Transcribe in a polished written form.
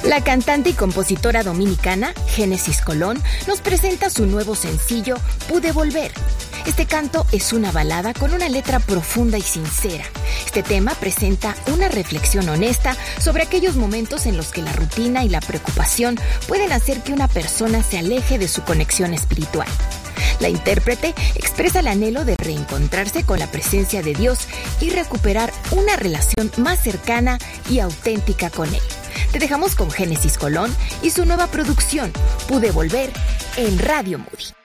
La cantante y compositora dominicana, Génesis Colón, nos presenta su nuevo sencillo, Pude Volver. Este canto es una balada con una letra profunda y sincera. Este tema presenta una reflexión honesta sobre aquellos momentos en los que la rutina y la preocupación pueden hacer que una persona se aleje de su conexión espiritual. La intérprete expresa el anhelo de reencontrarse con la presencia de Dios y recuperar una relación más cercana y auténtica con Él. Te dejamos con Génesis Colón y su nueva producción, Pude Volver, en Radio Moody.